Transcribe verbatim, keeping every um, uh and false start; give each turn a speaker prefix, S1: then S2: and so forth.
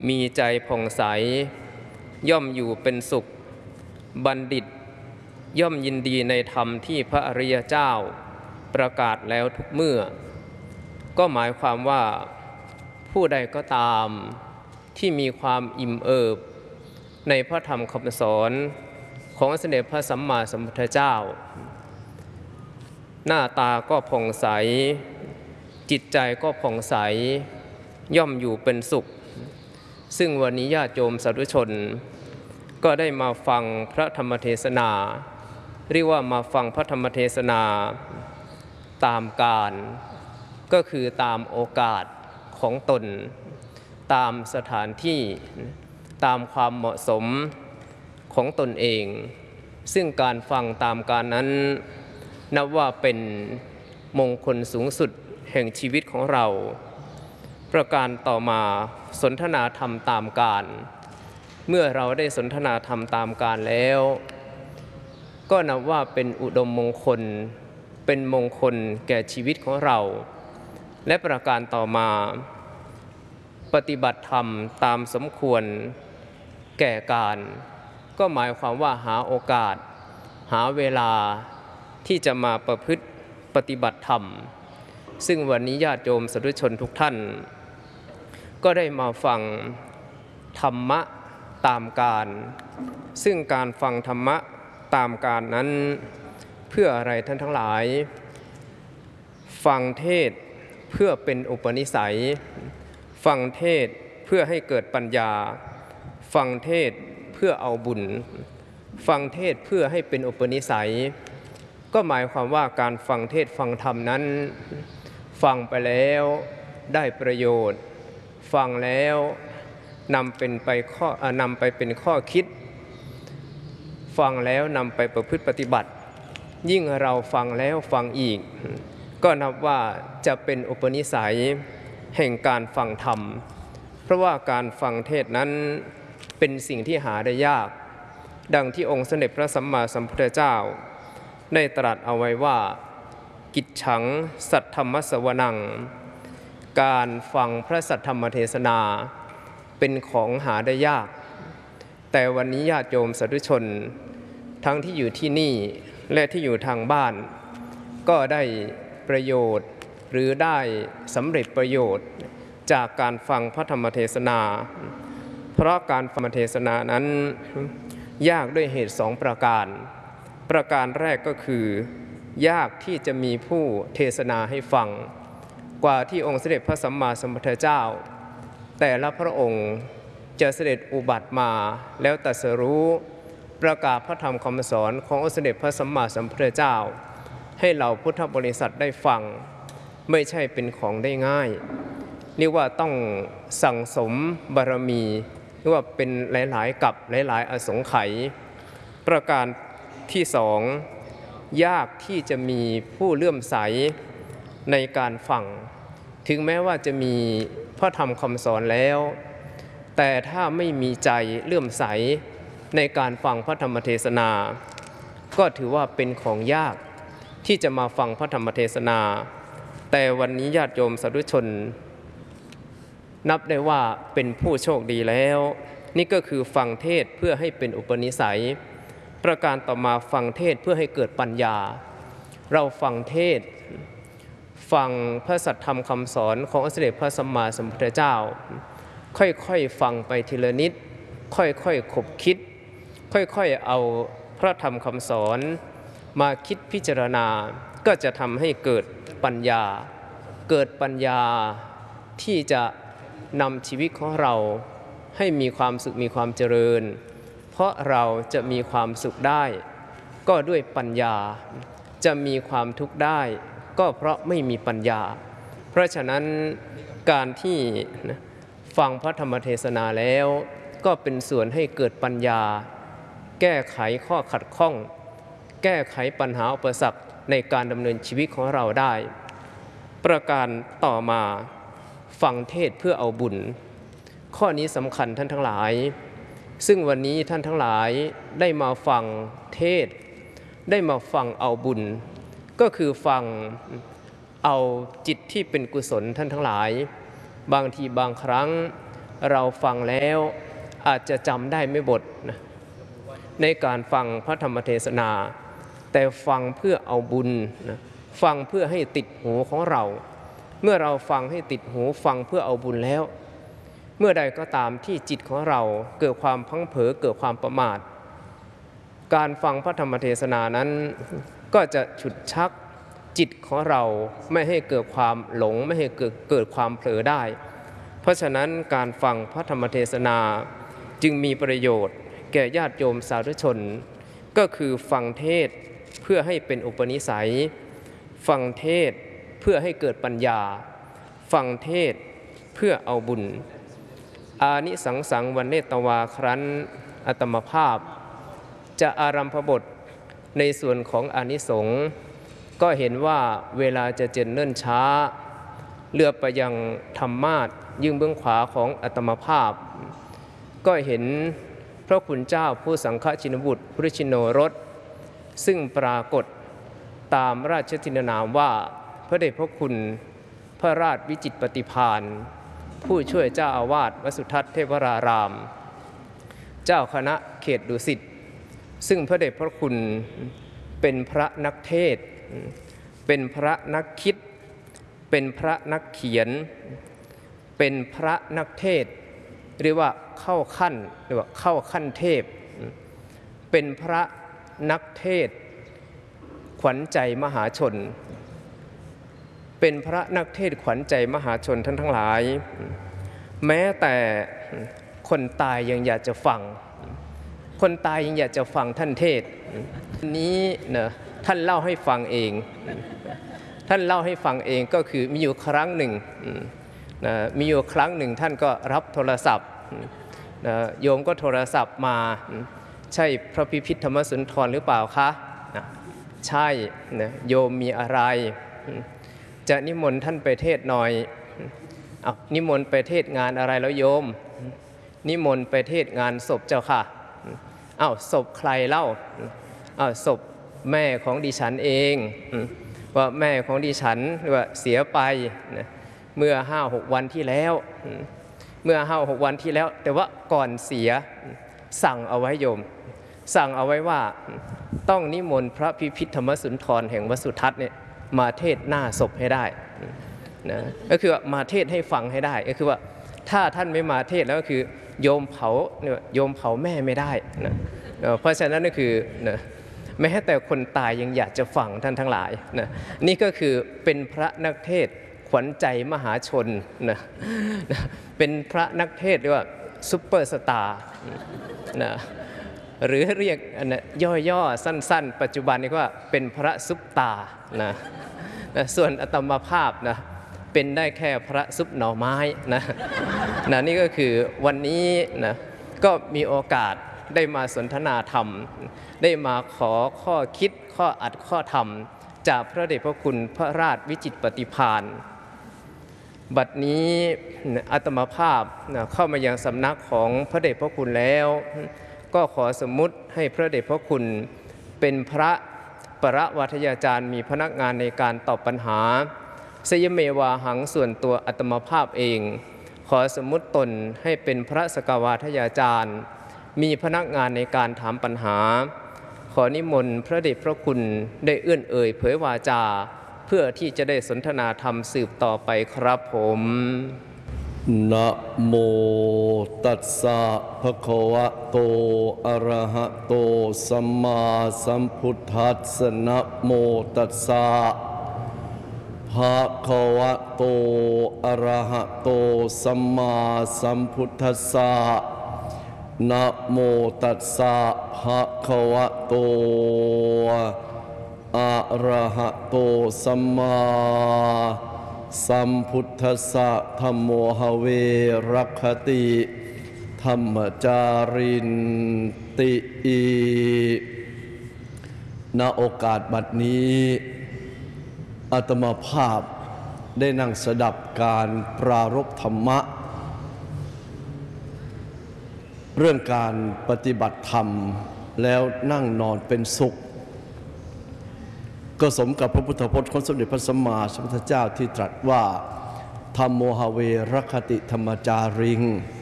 S1: มีใจผ่องใสย่อมอยู่เป็นสุขบัณฑิตย่อมยินดีในธรรมที่พระอริยเจ้าประกาศแล้วทุกเมื่อก็หมายความว่าผู้ใดก็ตามที่มีความอิ่มเอิบในพระธรรมคำสอนของสมเด็จพระสัมมาสัมพุทธเจ้าหน้าตาก็ผ่องใสจิตใจก็ผ่องใสย่อมอยู่เป็นสุขซึ่งวันนี้ญาติโยมสาธุชนก็ได้มาฟังพระธรรมเทศนาเรียกว่ามาฟังพระธรรมเทศนาตามการก็คือตามโอกาสของตนตามสถานที่ตามความเหมาะสมของตนเองซึ่งการฟังตามการนั้นนับว่าเป็นมงคลสูงสุดแห่งชีวิตของเราประการต่อมาสนทนาธรรมตามการเมื่อเราได้สนทนาธรรมตามการแล้วก็นับว่าเป็นอุดมมงคลเป็นมงคลแก่ชีวิตของเราและประการต่อมาปฏิบัติธรรมตามสมควรแก่การก็หมายความว่าหาโอกาสหาเวลาที่จะมาประพฤติปฏิบัติธรรมซึ่งวันนี้ญาติโยมสาธุชนทุกท่านก็ได้มาฟังธรรมะตามการซึ่งการฟังธรรมะตามการนั้นเพื่ออะไรท่านทั้งหลายฟังเทศเพื่อเป็นอุปนิสัยฟังเทศเพื่อให้เกิดปัญญาฟังเทศเพื่อเอาบุญฟังเทศเพื่อให้เป็นอุปนิสัยก็หมายความว่าการฟังเทศฟังธรรมนั้นฟังไปแล้วได้ประโยชน์ฟังแล้วนำเป็นไปข้อนำไปเป็นข้อคิดฟังแล้วนำไปประพฤติปฏิบัติยิ่งเราฟังแล้วฟังอีกก็นับว่าจะเป็นอุปนิสัยแห่งการฟังธรรมเพราะว่าการฟังเทศนั้นเป็นสิ่งที่หาได้ยากดังที่องค์สมเด็จพระสัมมาสัมพุทธเจ้าได้ตรัสเอาไว้ว่ากิจฉังสัทธรรมสวนังการฟังพระสัทธรรมเทศนาเป็นของหาได้ยากแต่วันนี้ญาติโยมสาธุชนทั้งที่อยู่ที่นี่และที่อยู่ทางบ้านก็ได้ประโยชน์หรือได้สำเร็จประโยชน์จากการฟังพระธรรมเทศนาเพราะการฟังธรรมเทศนานั้นยากด้วยเหตุสองประการประการแรกก็คือยากที่จะมีผู้เทศนาให้ฟังกว่าที่องค์สมเด็จพระสัมมาสัมพุทธเจ้าแต่ละพระองค์จะเสด็จอุบัติมาแล้วตรัสรู้ประกาศพระธรรมคำสอนขององค์สมเด็จพระสัมมาสัมพุทธเจ้าให้เหล่าพุทธบริษัทได้ฟังไม่ใช่เป็นของได้ง่ายเรียกว่าต้องสั่งสมบารมีเรียกว่าเป็นหลายๆกับหลายๆอสงไขยประการที่สองยากที่จะมีผู้เลื่อมใสในการฟังถึงแม้ว่าจะมีพระธรรมคำสอนแล้วแต่ถ้าไม่มีใจเลื่อมใสในการฟังพระธรรมเทศนาก็ถือว่าเป็นของยากที่จะมาฟังพระธรรมเทศนาแต่วันนี้ญาติโยมสาธุชนนับได้ว่าเป็นผู้โชคดีแล้วนี่ก็คือฟังเทศเพื่อให้เป็นอุปนิสัยประการต่อมาฟังเทศเพื่อให้เกิดปัญญาเราฟังเทศฟังพระสัทธรรมคำสอนขององค์สมเด็จพระสัมมาสัมพุทธเจ้าค่อยๆฟังไปทีละนิดค่อยๆคบคิดค่อยๆเอาพระธรรมคำสอนมาคิดพิจารณาก็จะทำให้เกิดปัญญาเกิดปัญญาที่จะนำชีวิตของเราให้มีความสุขมีความเจริญเพราะเราจะมีความสุขได้ก็ด้วยปัญญาจะมีความทุกข์ได้ก็เพราะไม่มีปัญญาเพราะฉะนั้นการที่ฟังพระธรรมเทศนาแล้วก็เป็นส่วนให้เกิดปัญญาแก้ไขข้อขัดข้องแก้ไขปัญหาอุปสรรคในการดำเนินชีวิตของเราได้ประการต่อมาฟังเทศเพื่อเอาบุญข้อนี้สำคัญท่านทั้งหลายซึ่งวันนี้ท่านทั้งหลายได้มาฟังเทศได้มาฟังเอาบุญก็คือฟังเอาจิตที่เป็นกุศลท่านทั้งหลายบางทีบางครั้งเราฟังแล้วอาจจะจำได้ไม่หมดนะในการฟังพระธรรมเทศนาแต่ฟังเพื่อเอาบุญนะฟังเพื่อให้ติดหูของเราเมื่อเราฟังให้ติดหูฟังเพื่อเอาบุญแล้วเมื่อใดก็ตามที่จิตของเราเกิดความพังเผลอเกิดความประมาทการฟังพระธรรมเทศนานั้นก็จะฉุดชักจิตของเราไม่ให้เกิดความหลงไม่ให้เกิดเกิดความเผลอได้เพราะฉะนั้นการฟังพระธรรมเทศนาจึงมีประโยชน์แก่ญาติโยมสาธุชนก็คือฟังเทศเพื่อให้เป็นอุปนิสัยฟังเทศเพื่อให้เกิดปัญญาฟังเทศเพื่อเอาบุญอานิสังสังวันเนตวาครั้นอัตมภาพจะอารัมภบทในส่วนของอานิสงส์ก็เห็นว่าเวลาจะเจริญเนิ่นช้าเลือบไปยังธรรมาสยื่งเบื้องขวาของอัตมภาพก็เห็นพระคุณเจ้าผู้สังฆชินบุตรพุทธชินโนรสซึ่งปรากฏตามราชทินนามว่าพระเดชพระคุณพระราชวิจิตรปฏิภาณผู้ช่วยเจ้าอาวาสวัดสุทัศน์เทพรารามเจ้าคณะเขตดุสิตซึ่งพระเดชพระคุณเป็นพระนักเทศน์เป็นพระนักคิดเป็นพระนักเขียนเป็นพระนักเทศน์เรียกว่าเข้าขั้นเรียกว่าเข้าขั้นเทพเป็นพระนักเทศน์ขวัญใจมหาชนเป็นพระนักเทศน์ขวัญใจมหาชนท่านทั้งหลายแม้แต่คนตายยังอยากจะฟังคนตายยังอยากจะฟังท่านเทศน์นี้นะท่านเล่าให้ฟังเองท่านเล่าให้ฟังเองก็คือมีอยู่ครั้งหนึ่งนะมีอยู่ครั้งหนึ่งท่านก็รับโทรศัพท์นะโยมก็โทรศัพท์มาใช่พระพิพิธธรรมสุนทรหรือเปล่าคะนะใช่นะโยมมีอะไรจะนิมนต์ท่านไปเทศหน่อยเอานิมนต์ไปเทศงานอะไรแล้วโยมนิมนต์ไปเทศงานศพเจ้าค่ะอ้าวศพใครเล่าอ้าวศพแม่ของดิฉันเองว่าแม่ของดิฉันว่าเสียไปนะเมื่อห้าหกวันที่แล้วเมื่อห้าหกวันที่แล้วแต่ว่าก่อนเสียสั่งเอาไว้โยมสั่งเอาไว้ว่าต้องนิมนต์พระพิพิธธรรมสุนทรแห่งวัดสุทัศน์เนี่ยมาเทศหน้าศพให้ได้นะก็คือว่ามาเทศให้ฟังให้ได้ก็คือว่าถ้าท่านไม่มาเทศแล้วก็คือโยมเผาเนี่ยโยมเผาแม่ไม่ได้นะเพราะฉะนั้นก็คือนะแม้แต่คนตายยังอยากจะฟังท่านทั้งหลายนะนี่ก็คือเป็นพระนักเทศขวัญใจมหาชนนะเป็นพระนักเทศเรียกว่าซุปเปอร์สตาร์นะหรือเรียกย่อๆสั้นๆปัจจุบันนี้ว่าเป็นพระซุปตานะส่วนอาตมาภาพนะเป็นได้แค่พระซุปหน่อไม้นะนะนี่ก็คือวันนี้นะก็มีโอกาสได้มาสนทนาธรรมได้มาขอข้อคิดข้ออัดข้อธรรมจากพระเดชพระคุณพระราชวิจิตรปฏิภาณบัดนี้อาตมาภาพเข้ามายังสำนักของพระเดชพระคุณแล้วก็ขอสมมุติให้พระเดชพระคุณเป็นพระประวัทยาจารย์มีพนักงานในการตอบปัญหาสยเมวาหังส่วนตัวอาตมาภาพเองขอสมมุติตนให้เป็นพระสกวาทยาจารย์มีพนักงานในการถามปัญหาขอนิมนต์พระเดชพระคุณได้เอื้อนเอ่ยเผยวาจาเพื่อที่จะได้สนทนาธรรมสืบต่อไปครับผม
S2: นะโมตัสสะภะคะวะโตอะระหะโตสัมมาสัมพุทธัสสะนะโมตัสสะภะคะวะโตอะระหะโตสัมมาสัมพุทธัสสะนะโมตัสสะภะคะวะโตอะระหะโตสัมมาสัมพุทธัสสะธัมโมหเวรัคติธัมมจารินติณโอกาสบัดนี้อาตมาภาพได้นั่งสดับการปรารภธรรมะเรื่องการปฏิบัติธรรมแล้วนั่งนอนเป็นสุขก็สมกับพระพุทธพจน์ของสมเด็จพระสัมมาสัมพุทธเจ้าที่ตรัสว่าธัมโมหเวรคติธรรมจาริง